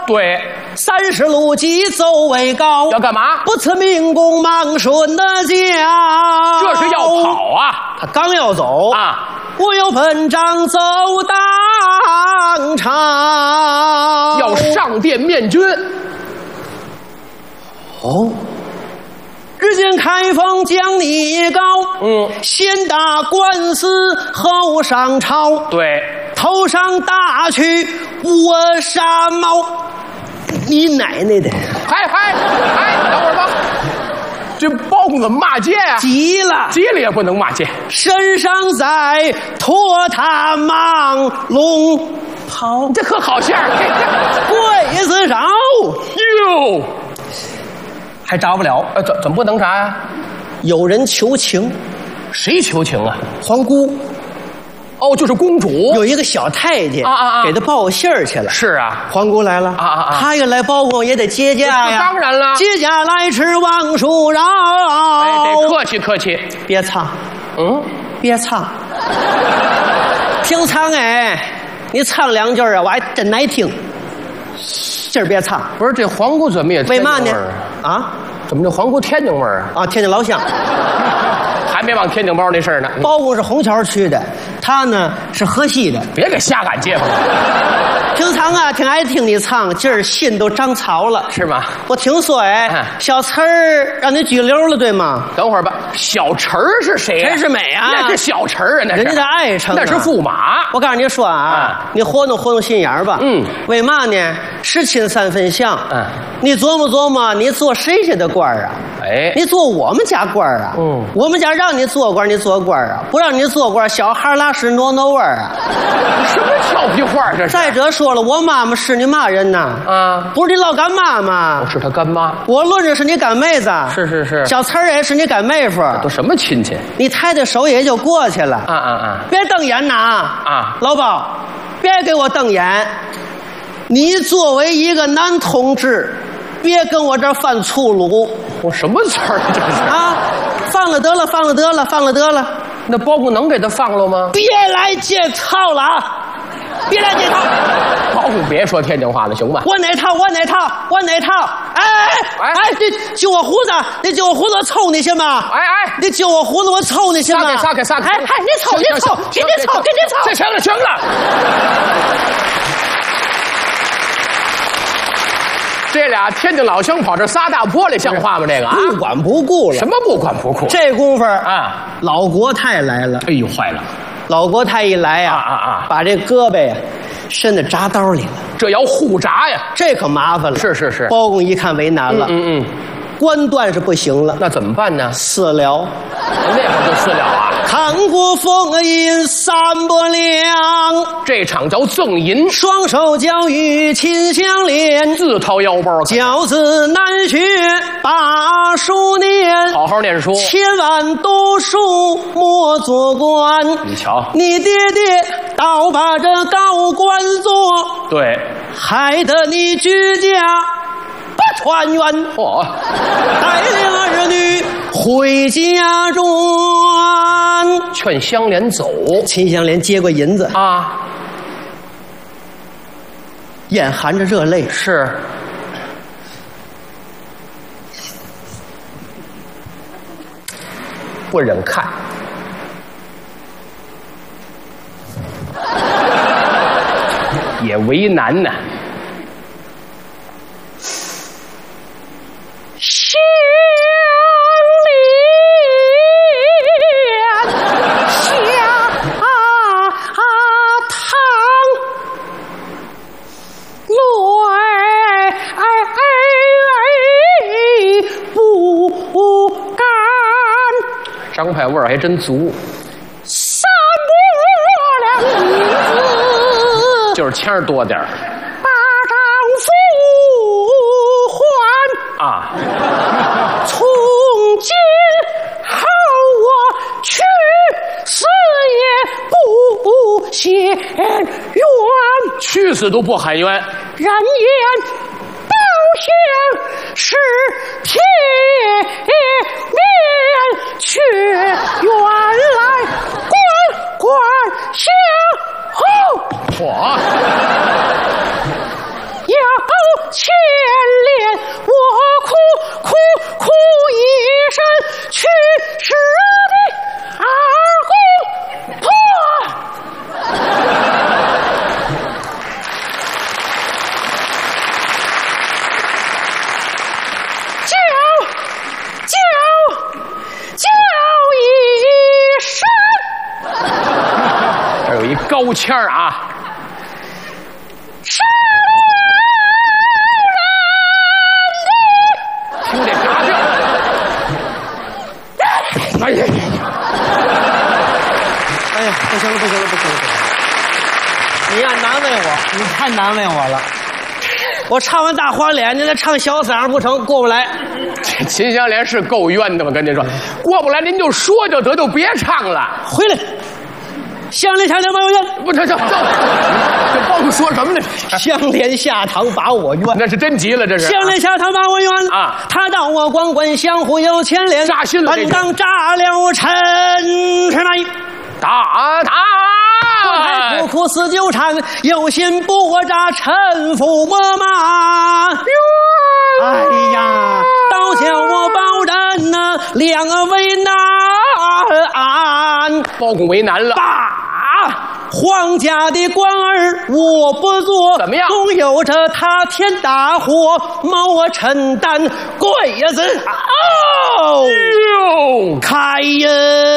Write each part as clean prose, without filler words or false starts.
对 ，30路计走为高， 要干嘛？ 不辞明公忙顺的脚。 这是要跑啊！ 他刚要走啊， 我有本章走当场， 要上殿面君。 哦。日间开封将你告，先打官司后上朝。 对， 头上大去我纱帽，你奶奶的！ 嗨，等会儿吧。这包公怎么骂街呀？ 急了， 急了也不能骂街。 身上在拖沓忙龙袍， 这可好像柜子上哟。 还找不了， 怎么不能啥呀？ 有人求情， 谁求情啊？ 皇姑， 哦，就是公主， 有一个小太监给他报信儿去了。 是啊， 皇姑来了他也来包公也得接驾呀。 当然了， 接驾来迟望恕饶。 哎，得客气客气， 别唱，别唱，平常你唱2句啊，我还真爱听。今儿别唱， 不是这皇姑怎么也为嘛呢？啊， 怎么这皇姑天津味儿啊？ 天津老乡， 还没往天津包那事儿呢。 包公是虹桥区的，他呢是河西的， 别给瞎赶街坊。 平常挺爱听你唱，今儿心都长草了， 是吗？ 我听说小词儿让你拘留了，对吗？ 等会儿吧，小陈儿是谁呀？ 陈世美啊， 那是小陈儿啊，那是人家的爱称， 那是驸马。 我告诉你说你活动心眼儿吧。为嘛呢？10亲3分相。你琢磨琢磨，你做谁家的官儿啊？你做我们家官儿啊？我们家让你做官，你做官啊；不让你做官，小孩拉屎挪味儿啊。 什么俏皮话这是？ 再者说了，我妈妈是你嘛人呐？不是你老干妈吗？ 我是他干妈。 我论着是你干妹子。 是。 小词儿也是你干妹夫。 都什么亲戚？ 你抬抬手也就过去了。别瞪眼呐！老鸨，别给我瞪眼。你作为一个男同志，别跟我这儿犯粗鲁。 我什么词儿这是？ 放了得了。 那包公能给他放了吗？ 别来借套了别来借套。 包公别说天津话了，行吧？ 我哪套？你揪我胡子，我抽你行吗？你揪我胡子，我抽你行吗？ 撒开！ 你抽，给你抽！ 这行了。这俩天津老乡跑这撒大玻璃，像话吗？这个不管不顾了。 什么不管不顾？ 这功夫老国泰来了。 哎呦，坏了！ 老国泰一来把这胳膊伸到铡刀里了。 这要互铡呀， 这可麻烦了。 是。 包公一看为难了。官断是不行了， 那怎么办呢？ 私了。 那会儿就私了啊！ 看过风吟三不两， 这场叫赠银， 双手交与亲相连， 自掏腰包， 教子难学把书念， 好好念书， 千万读书莫做官。 你瞧， 你爹倒把这高官做， 对， 害得你居家不团圆。带领儿女回家转， 劝香莲走。 秦香莲接过银子眼含着热泪， 是不忍看。也为难呢。 香莲下堂泪不干， 张派味儿还真足。 散不了银子， 就是签儿多点儿。 把丈夫还从今后我去死也不嫌冤， 去死都不喊冤。 人言报相是铁面，却原来官相护。 嚯！ 要高腔啊！听这嘎调，哎呀！ 哎呀，不行了！你呀，难为我，你太难为我了。我唱完大黄脸，你再唱小嗓不成，过不来。 这秦香莲是够冤的，我跟您说，过不来您就说就得，就别唱了。 回来，香莲下堂把我冤， 不这包括说什么呢？ 香莲下堂把我冤， 那是真急了，这是。 香莲下堂把我冤啊！他道我光棍相互有牵连， 扎心了。 本当炸了陈是哪？ 打！ 苦苦思纠缠，有心不扎陈驸马。哎呀，倒叫我保人呐，两个为难， 包公为难了。 皇家的官儿我不做， 怎么样？ 共有着他天大祸，mau我承担贵子。哦，开呀！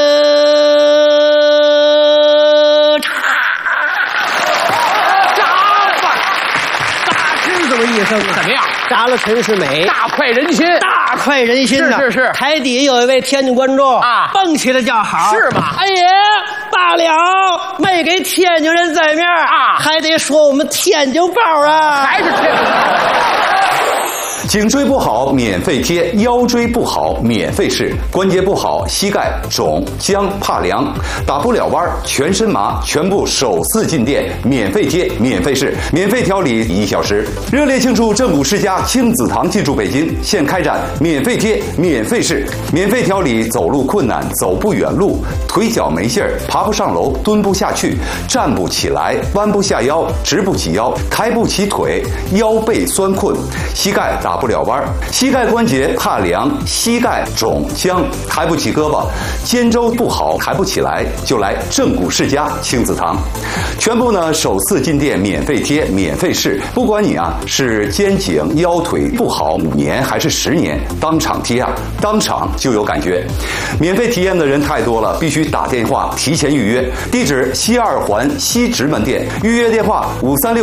这么一声怎么样？ 扎了陈世美， 大快人心， 大快人心呐！ 是。 台底下有一位天津观众啊，蹦起来叫好， 是吗？ 哎呀，罢了，没给天津人在面啊，还得说我们天津包啊， 还是天津包。 颈椎不好免费贴，腰椎不好免费试，关节不好膝盖肿僵怕凉打不了弯全身麻，全部首次进店免费贴免费试免费调理1小时，热烈庆祝正骨世家亲子堂进驻北京，现开展免费贴免费试免费调理走路困难走不远路腿脚没劲儿爬不上楼蹲不下去站不起来弯不下腰直不起腰抬不起腿腰背酸困膝盖打不了弯膝盖关节怕凉膝盖肿僵抬不起胳膊肩周不好抬不起来就来正骨世家亲子堂，全部呢首次进店免费贴免费试，不管你啊是肩颈腰腿不好5年还是10年，当场贴啊当场就有感觉。免费体验的人太多了，必须打电话提前预约，地址西2环西直门店，预约电话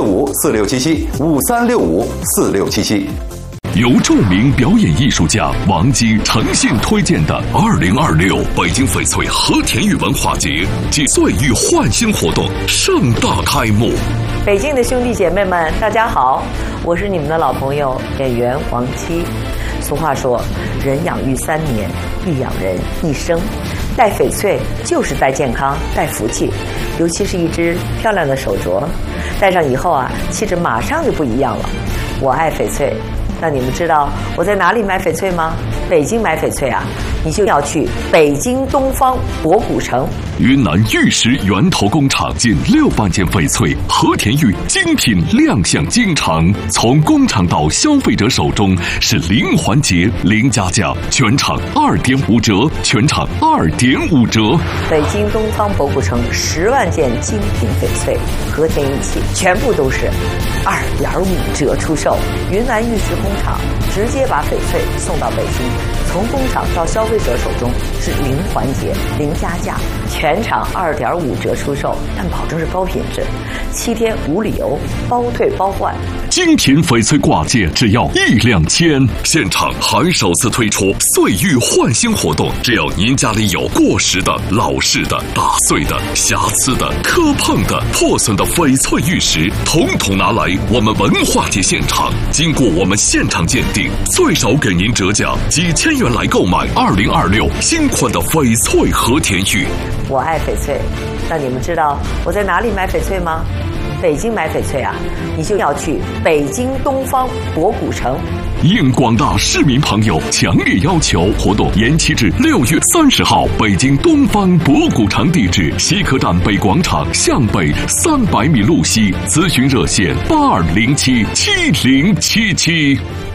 5365467753654677。 由著名表演艺术家王姬诚信推荐的2026北京翡翠和田玉文化节及岁玉焕新活动盛大开幕。 北京的兄弟姐妹们，大家好，我是你们的老朋友演员王姬。俗话说，人养育3年，育养人1生。戴翡翠就是戴健康、戴福气，尤其是一只漂亮的手镯，戴上以后啊，气质马上就不一样了。我爱翡翠。那你们知道我在哪里买翡翠吗？北京买翡翠啊，你就要去北京东方博古城。 云南玉石源头工厂近6万件翡翠和田玉精品亮相京城，从工厂到消费者手中是零环节零加价，全场2.5折，全场2.5折。 北京东方博古城10万件精品翡翠和田玉器，全部都是2.5折出售。云南玉石工厂直接把翡翠送到北京，从工厂到消费者手中是零环节零加价，全场2.5折出售，但保证是高品质，7天无理由，包退包换。 精品翡翠挂件只要1两千，现场还首次推出岁玉焕新活动，只要您家里有过时的、老式的、打碎的、瑕疵的、磕碰的、破损的翡翠玉石，统统拿来我们文化节现场，经过我们现场鉴定，最少给您折价几千元来购买2026新款的翡翠和田玉。 我爱翡翠，那你们知道我在哪里买翡翠吗？北京买翡翠啊，你就要去北京东方博古城。 应广大市民朋友强烈要求，活动延期至6月30号。北京东方博古城地址：西客站北广场向北300米路西，咨询热线82077077。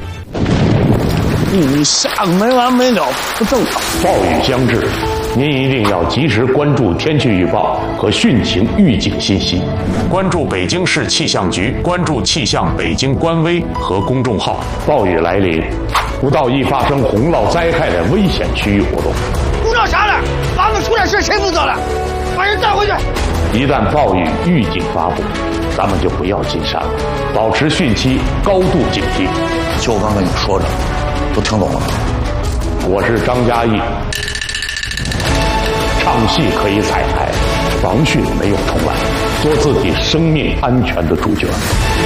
雨下个没完没了，不正常。暴雨将至，您一定要及时关注天气预报和汛情预警信息，关注北京市气象局，关注气象北京官微和公众号。暴雨来临，不到易发生洪涝灾害的危险区域活动。 不知道啥了，俺们出点事谁负责了？把人带回去。 一旦暴雨预警发布，咱们就不要进山了，保持汛期高度警惕。 就我刚跟你说着，都听懂了吗？ 我是张嘉译，唱戏可以彩排，防汛没有重来，做自己生命安全的主角。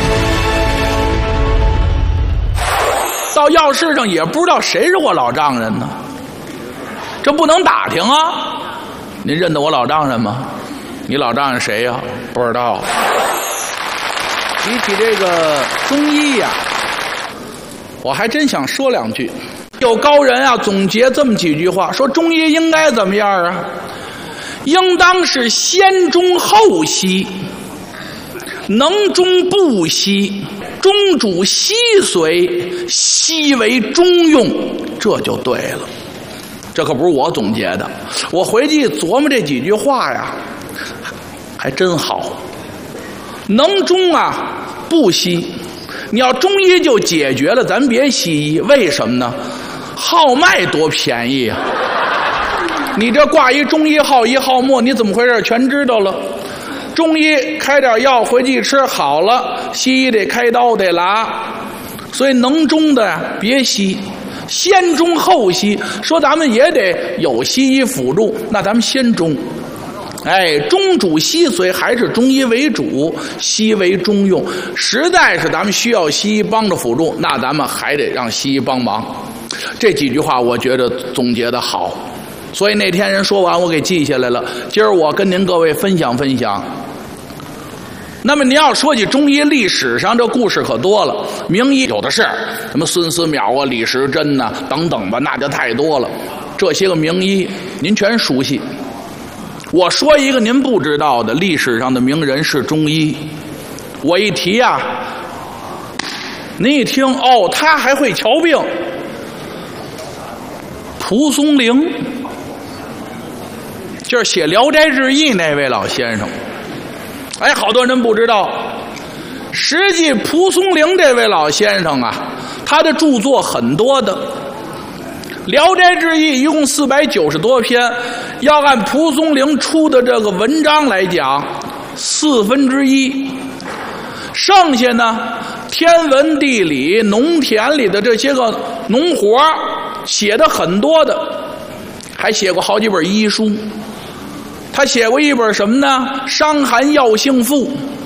到药市上也不知道谁是我老丈人呢，这不能打听啊！您认得我老丈人吗？你老丈人谁呀？不知道。提起这个中医呀，我还真想说两句。有高人啊总结这么几句话，说中医应该怎么样啊？应当是先中后西，能中不西，中主西随，西为中用，这就对了。这可不是我总结的，我回去琢磨这几句话呀，还真好。能中啊不西，你要中医就解决了，咱别西医。为什么呢？号脉多便宜啊！你这挂一中医号一号末，你怎么回事全知道了。中医开点药回去吃好了，西医得开刀得拉，所以能中的呀别西，先中后西。说咱们也得有西医辅助，那咱们先中。哎，中主西随，还是中医为主，西为中用。实在是咱们需要西医帮着辅助，那咱们还得让西医帮忙。这几句话我觉得总结的好，所以那天人说完我给记下来了，今儿我跟您各位分享分享。那么您要说起中医历史上这故事可多了，名医有的是，什么孙思邈啊、李时珍呐、等等吧，那就太多了。这些个名医您全熟悉。我说一个您不知道的历史上的名人是中医，我一提啊，您一听哦，他还会瞧病。蒲松龄，就是写《聊斋志异》那位老先生。哎，好多人不知道，实际蒲松龄这位老先生啊，他的著作很多的，《聊斋志异》一共490多篇，要按蒲松龄出的这个文章来讲，1/4，剩下呢，天文地理、农田里的这些个农活写的很多的，还写过好几本医书。他写过一本什么呢？《伤寒药性赋》，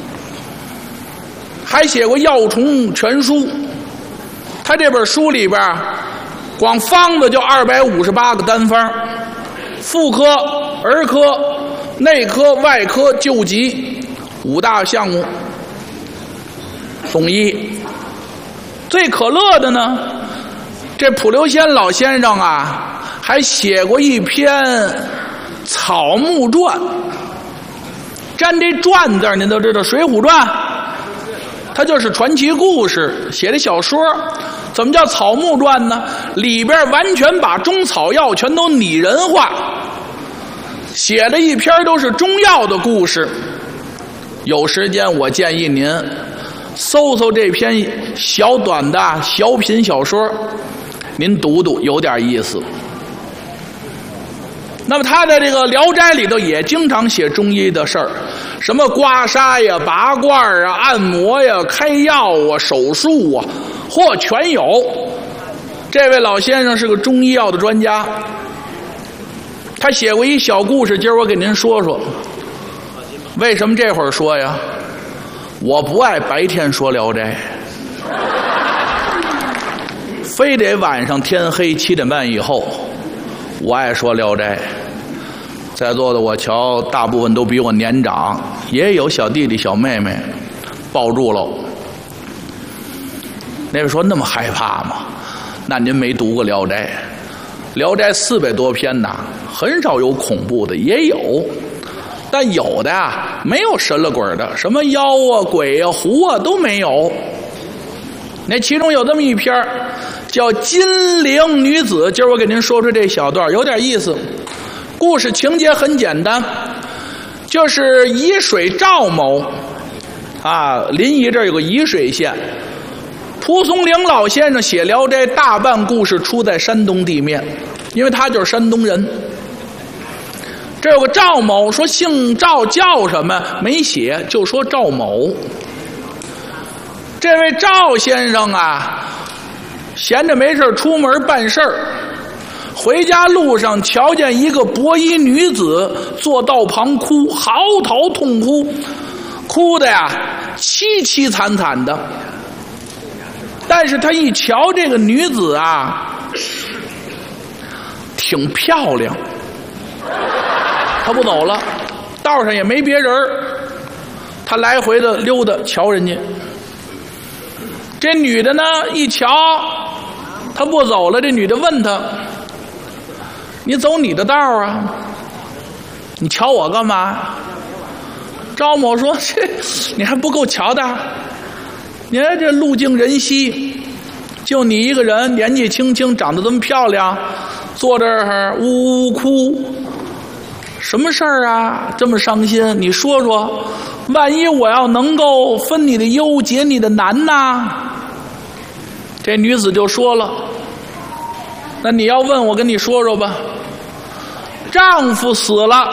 还写过《药虫全书》。他这本书里边，光方子就258个单方，妇科、儿科、内科、外科、救急5大项目。中医最可乐的呢，这蒲留仙老先生啊，还写过一篇草木传。沾这传字您都知道，《水浒传》它就是传奇故事写的小说。怎么叫草木传呢？里边完全把中草药全都拟人化，写的一篇都是中药的故事。有时间我建议您搜搜这篇小短的小品小说，您读读，有点意思。那么他在这个《聊斋》里头也经常写中医的事儿，什么刮痧呀、拔罐啊、按摩呀、开药啊、手术啊，嚯，全有。这位老先生是个中医药的专家，他写过一小故事，今儿我给您说说。为什么这会儿说呀？我不爱白天说《聊斋》，非得晚上天黑7点半以后，我爱说《聊斋》。在座的我瞧，大部分都比我年长，也有小弟弟小妹妹，抱住了。那位说那么害怕吗？那您没读过《聊斋》，《聊斋》400多篇呐，很少有恐怖的，也有，但有的啊没有神了鬼的，什么妖啊、鬼啊、狐啊都没有。那其中有这么一篇叫《金陵女子》，今儿我给您说说这小段，有点意思。故事情节很简单，就是沂水赵某啊，临沂这儿有个沂水县。蒲松龄老先生写《聊斋》大半故事出在山东地面，因为他就是山东人。 这有个赵某，说姓赵叫什么没写，就说赵某。这位赵先生啊，闲着没事出门办事儿，回家路上瞧见一个白衣女子坐道旁哭，嚎啕痛哭，哭的呀凄凄惨惨的。但是他一瞧这个女子啊，挺漂亮，他不走了，道上也没别人，他来回的溜达瞧人家。这女的呢一瞧他不走了，这女的问他：你走你的道啊，你瞧我干嘛？赵某说：你还不够瞧的，你看这路尽人稀，就你一个人，年纪轻轻，长得这么漂亮，坐这儿呜呜哭，什么事儿啊？这么伤心？你说说，万一我要能够分你的忧，解你的难呐？这女子就说了：那你要问我，跟你说说吧。丈夫死了。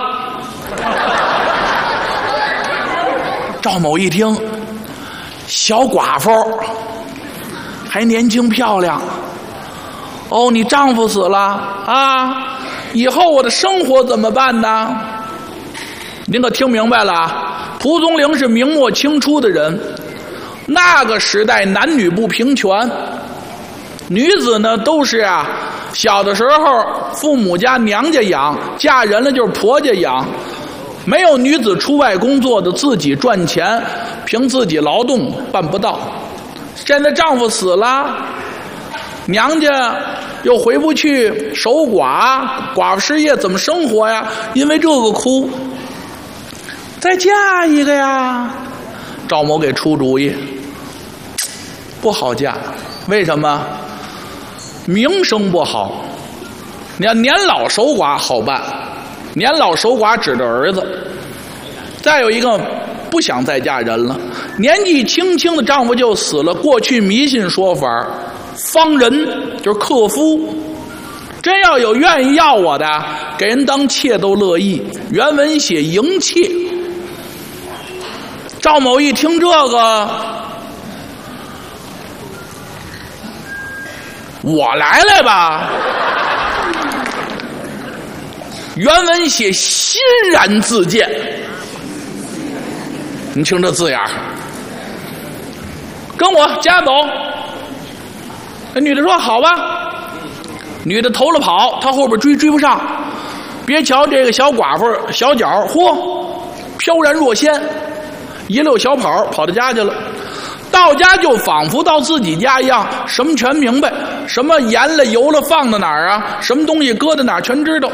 赵某一听，小寡妇还年轻漂亮，哦，你丈夫死了啊？以后我的生活怎么办呢？您可听明白了啊？蒲松龄是明末清初的人，那个时代男女不平权，女子呢都是啊，小的时候父母家娘家养，嫁人了就是婆家养，没有女子出外工作的，自己赚钱，凭自己劳动办不到。现在丈夫死了，娘家又回不去，守寡，寡妇失业怎么生活呀？因为这个哭，再嫁一个呀。赵某给出主意，不好嫁，为什么？名声不好。你要年老守寡好办，年老守寡指着儿子。再有一个，不想再嫁人了，年纪轻轻的丈夫就死了。过去迷信说法，方人就是克夫，真要有愿意要我的，给人当妾都乐意。原文写迎妾。赵某一听这个，我来吧。原文写欣然自荐，你听这字眼，跟我家走。那女的说好吧，女的投了跑，他后边追不上。别瞧这个小寡妇小脚，嚯，飘然若仙，一溜小跑跑到家去了。到家就仿佛到自己家一样，什么全明白，什么盐了油了放到哪儿啊，什么东西搁到哪儿全知道。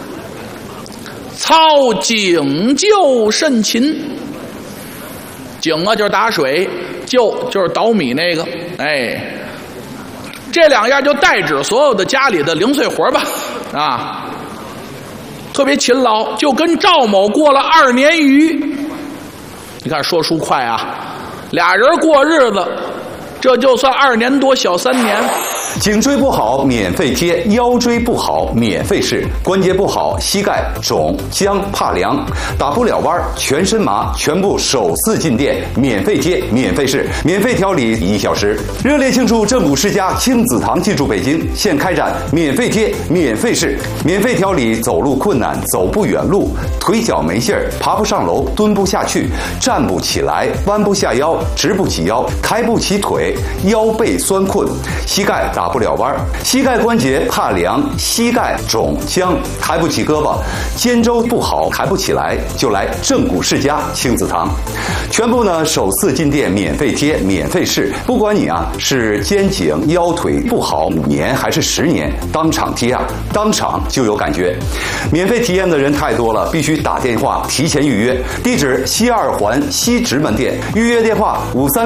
操井救甚勤，井啊就是打水，救就是捣米那个，哎，这两样就代指所有的家里的零碎活吧，啊，特别勤劳，就跟赵某过了2年余。你看说书快啊，俩人过日子，这就算2年多小3年。 颈椎不好免费贴，腰椎不好免费试，关节不好膝盖肿僵怕凉，打不了弯全身麻，全部首次进店，免费贴免费试，免费调理1小时。热烈庆祝正骨世家亲子堂进驻北京，现开展免费贴免费试，免费调理走路困难、走不远路、腿脚没劲儿、爬不上楼、蹲不下去、站不起来、弯不下腰、直不起腰、抬不起腿、腰背酸困、膝盖打不了弯，膝盖关节怕凉，膝盖肿僵，抬不起胳膊，肩周不好，抬不起来，就来正骨世家亲子堂，全部呢首次进店免费贴免费试，不管你啊是肩颈腰腿不好5年还是10年，当场贴啊，当场就有感觉。免费体验的人太多了，必须打电话提前预约。地址西2环西直门店，预约电话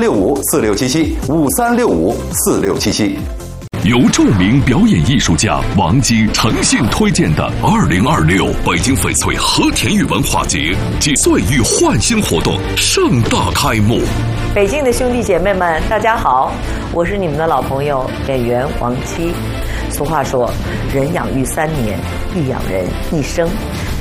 5365467753654677。 由著名表演艺术家王姬诚信推荐的2026北京翡翠和田玉文化节暨岁玉焕新活动盛大开幕。 北京的兄弟姐妹们，大家好，我是你们的老朋友演员王姬。俗话说，人养育3年，必养人一生。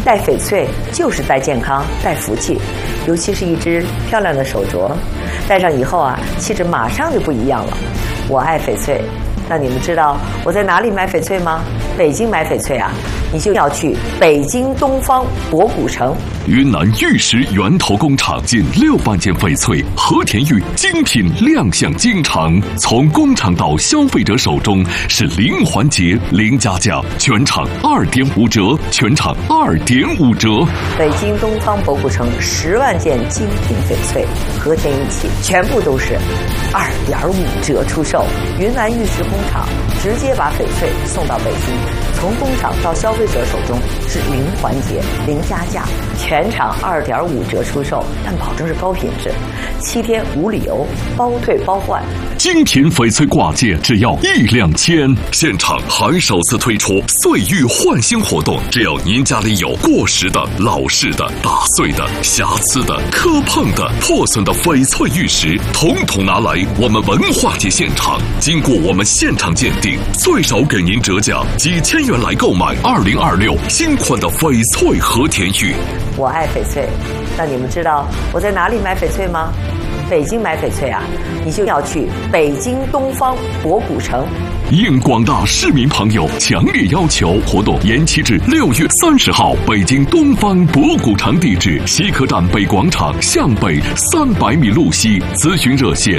戴翡翠就是戴健康、戴福气，尤其是一只漂亮的手镯，戴上以后啊，气质马上就不一样了。我爱翡翠，那你们知道我在哪里买翡翠吗？北京买翡翠啊，你就要去北京东方博古城。 云南玉石源头工厂近600件翡翠和田玉精品亮相京城，从工厂到消费者手中是零环节零加价，全场2.5折，全场2.5折。 北京东方博古城10万件精品翡翠和田玉器，全部都是2.5折出售。云南玉石工厂直接把翡翠送到北京，从工厂到消费者手中是零环节零加价，全场2.5折出售，但保证是高品质，7天无理由，包退包换。 精品翡翠挂件只要1两千，现场还首次推出岁玉换新活动，只要您家里有过时的、老式的、打碎的、瑕疵的、磕碰的、破损的翡翠玉石，统统拿来我们文化节现场，经过我们现场鉴定，最少给您折价几千元来购买2026新款的翡翠和田玉。 我爱翡翠，那你们知道我在哪里买翡翠吗？北京买翡翠啊，你就要去北京东方博古城。 应广大市民朋友强烈要求，活动延期至6月30号。北京东方博古城地址：西客站北广场向北300米路西。咨询热线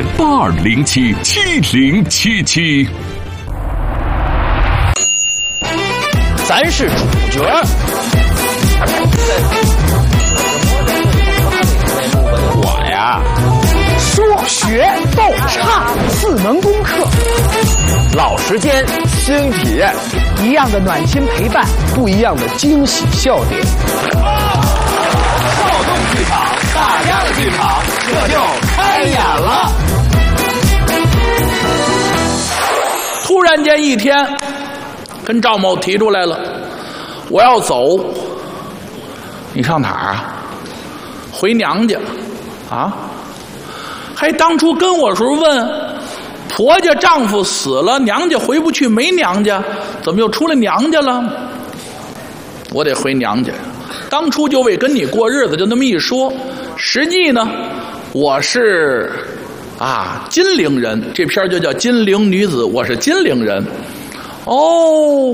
82077077。 咱是主角。我呀，说学逗唱4门功课，老时间新体验，一样的暖心陪伴，不一样的惊喜笑点。少动剧场，大家的剧场，这就开演了。 突然间一天，跟赵某提出来了，我要走。你上哪儿啊？回娘家啊？还当初跟我时候问婆家丈夫死了，娘家回不去，没娘家，怎么又出来娘家了？我得回娘家。当初就为跟你过日子，就那么一说。实际呢，我是金陵人，这片就叫《金陵女子》，我是金陵人。哦，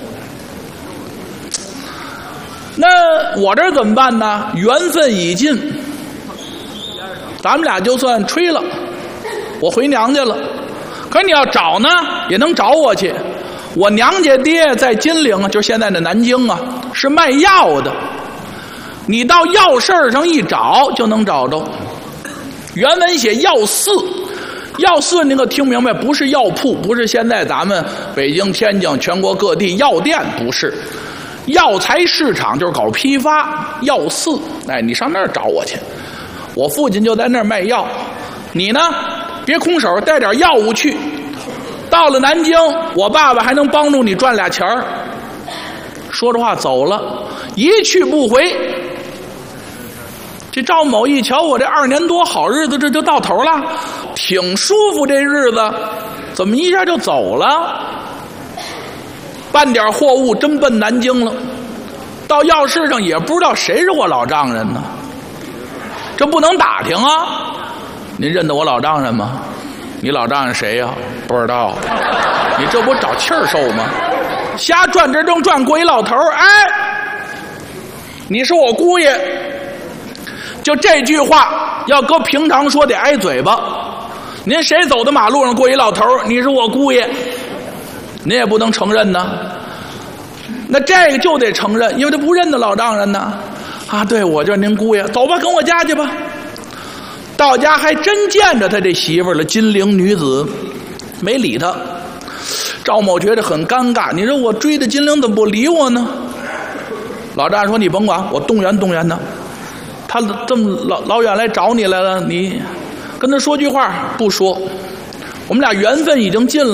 那我这怎么办呢？缘分已尽，咱们俩就算吹了，我回娘家了。可你要找呢，也能找我去。我娘家爹在金陵，就是现在的南京啊，是卖药的。你到药市上一找就能找着。原文写药肆，药肆您可听明白，不是药铺，不是现在咱们北京、天津、全国各地药店，不是。药材市场就是搞批发，药肆。哎，你上那儿找我去。我父亲就在那儿卖药，你呢，别空手，带点药物去。到了南京，我爸爸还能帮助你赚俩钱儿。说着话走了，一去不回。这赵某一瞧，我这2年多好日子这就到头了，挺舒服这日子，怎么一下就走了？办点货物真奔南京了，到药市上也不知道谁是我老丈人呢，这不能打听啊！您认得我老丈人吗？你老丈人谁呀？不知道。你这不找气儿受吗？瞎转这正转过一老头，哎，你是我姑爷。就这句话，要搁平常说得挨嘴巴。您谁走到马路上过一老头，你是我姑爷，您也不能承认呢。那这个就得承认，因为他不认得老丈人呢。啊，对，我就是您姑爷，走吧，跟我家去吧。到家还真见着他这媳妇了，金陵女子，没理他。赵某觉得很尴尬，你说我追的金陵怎么不理我呢？老丈人说：“你甭管，我动员动员他。他这么老远来找你来了，你跟他说句话不说，我们俩缘分已经尽了。”